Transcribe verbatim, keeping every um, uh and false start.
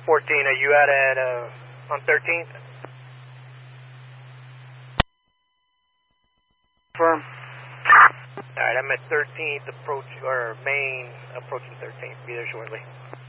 fourteen, are you out at, uh, on thirteenth? Firm. Alright, I'm at thirteenth, approach, or main, approaching thirteenth. Be there shortly.